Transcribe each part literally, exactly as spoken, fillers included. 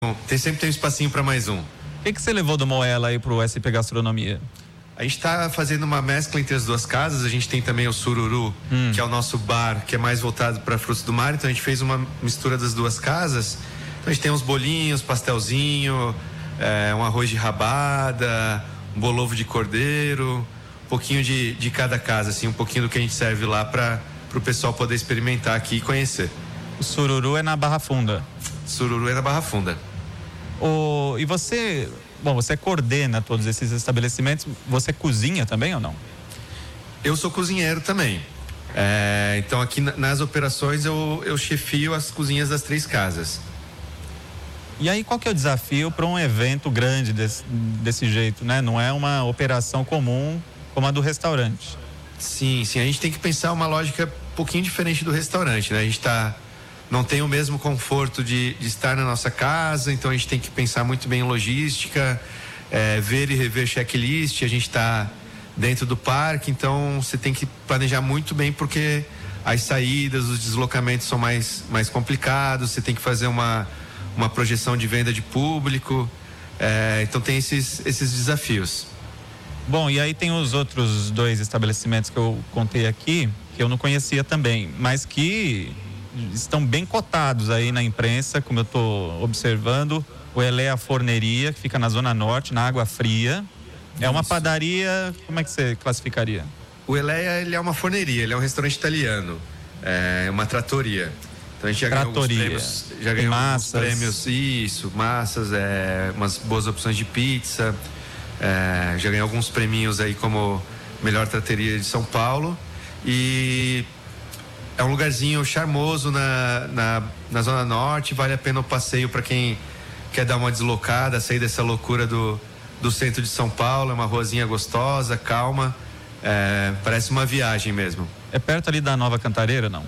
tem, sempre tem um espacinho para mais um. O que, que você levou do Moela aí pro S P Gastronomia? A gente está fazendo uma mescla entre as duas casas. A gente tem também o Sururu, hum. que é o nosso bar, que é mais voltado para frutos do mar. Então a gente fez uma mistura das duas casas. Então a gente tem uns bolinhos, pastelzinho, é, um arroz de rabada, um bolovo de cordeiro, um pouquinho de, de cada casa, assim, um pouquinho do que a gente serve lá para o pessoal poder experimentar aqui e conhecer. O Sururu é na Barra Funda. Sururu é na Barra Funda. O, e você, bom, você coordena todos esses estabelecimentos, você cozinha também ou não? Eu sou cozinheiro também. É, então aqui nas operações eu, eu chefio as cozinhas das três casas. E aí qual que é o desafio para um evento grande desse, desse jeito, né? Não é uma operação comum como a do restaurante. Sim, sim, a gente tem que pensar uma lógica um pouquinho diferente do restaurante, né? A gente tá não tem o mesmo conforto de, de estar na nossa casa, então a gente tem que pensar muito bem em logística, é, ver e rever checklist. A gente está dentro do parque, então você tem que planejar muito bem, porque as saídas, os deslocamentos são mais, mais complicados, você tem que fazer uma, uma projeção de venda de público, é, então tem esses, esses desafios. Bom, e aí tem os outros dois estabelecimentos que eu contei aqui, que eu não conhecia também, mas que estão bem cotados aí na imprensa, como eu estou observando. O Elea Forneria, que fica na Zona Norte, na Água Fria. É uma padaria, como é que você classificaria? O Elea, ele é uma forneria, ele é um restaurante italiano, é uma tratoria. Então a gente já ganhou alguns prêmios, já ganhou alguns prêmios, isso, massas, é, umas boas opções de pizza, é, já ganhou alguns prêmios aí como melhor trateria de São Paulo. E é um lugarzinho charmoso na, na, na Zona Norte, vale a pena o passeio para quem quer dar uma deslocada, sair dessa loucura do, do centro de São Paulo. É uma ruazinha gostosa, calma, é, parece uma viagem mesmo. É perto ali da Nova Cantareira, não?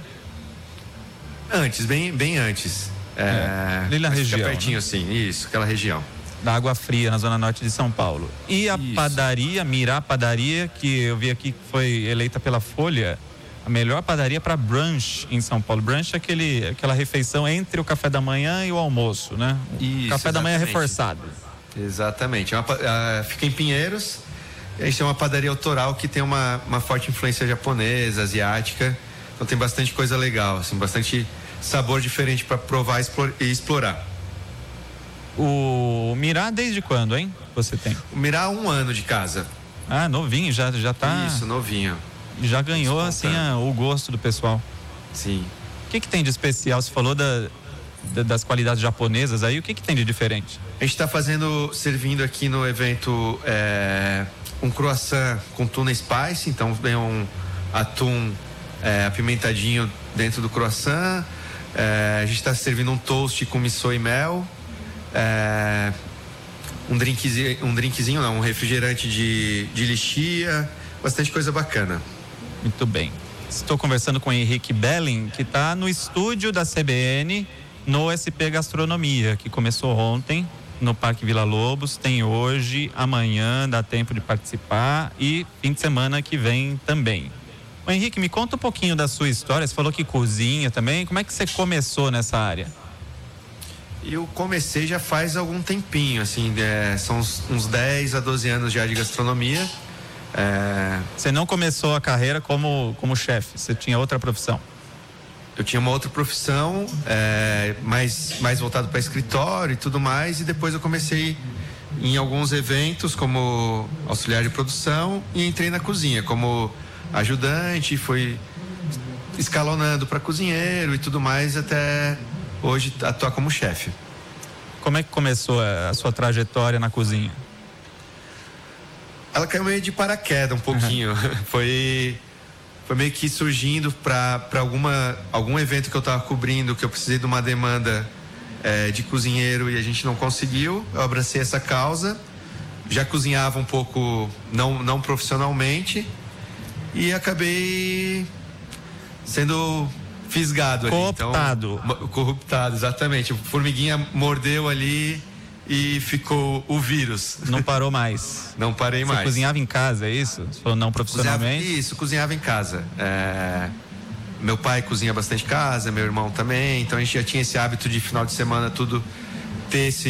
Antes, bem, bem antes. É, é, ali na região, fica pertinho, né? Assim, isso, aquela região. Da Água Fria, na Zona Norte de São Paulo. E a isso. padaria, Mirá Padaria, que eu vi aqui que foi eleita pela Folha a melhor padaria para brunch em São Paulo. Brunch é aquele, aquela refeição entre o café da manhã e o almoço, né? Isso, café exatamente. da manhã reforçado. Exatamente. É uma, uh, fica em Pinheiros. A gente tem uma padaria autoral que tem uma, uma forte influência japonesa, asiática. Então tem bastante coisa legal, assim, bastante sabor diferente para provar e explorar. O Mirá desde quando, hein? Você tem? O Mirá há um ano de casa. Ah, novinho, já, já tá... Isso, novinho. Já ganhou, assim, a, o gosto do pessoal. Sim. O que que tem de especial? Você falou da, da, das qualidades japonesas aí, o que que tem de diferente? A gente está fazendo, servindo aqui no evento é, um croissant com tuna spice, então vem um atum é, apimentadinho dentro do croissant. É, a gente está servindo um toast com miso e mel. É, um drinkzinho, um drinkzinho não, um refrigerante de, de lixia, bastante coisa bacana. Muito bem. Estou conversando com o Henrique Belling, que está no estúdio da C B N, no S P Gastronomia, que começou ontem no Parque Vila Lobos, tem hoje, amanhã, dá tempo de participar e fim de semana que vem também. O Henrique, me conta um pouquinho da sua história, você falou que cozinha também, como é que você começou nessa área? Eu comecei já faz algum tempinho, assim, é, são uns, uns dez a doze anos já de gastronomia. É... Você não começou a carreira como, como chefe, você tinha outra profissão? Eu tinha uma outra profissão, é, mais, mais voltado para escritório e tudo mais, e depois eu comecei em alguns eventos como auxiliar de produção e entrei na cozinha como ajudante, fui escalonando para cozinheiro e tudo mais, até hoje atuar como chefe. Como é que começou a sua trajetória na cozinha? Ela caiu meio de paraquedas um pouquinho. Uhum. Foi, foi meio que surgindo para alguma algum evento que eu estava cobrindo, que eu precisei de uma demanda é, de cozinheiro e a gente não conseguiu. Eu abracei essa causa. Já cozinhava um pouco, não, não profissionalmente, e acabei sendo fisgado ali. Cooptado. Então, corruptado, exatamente. O formiguinha mordeu ali e ficou o vírus. Não parou mais. Não parei Você mais. Você cozinhava em casa, é isso? Você falou não profissionalmente? Cozinhava, isso, cozinhava em casa. É, meu pai cozinha bastante em casa, meu irmão também, então a gente já tinha esse hábito de final de semana tudo ter esse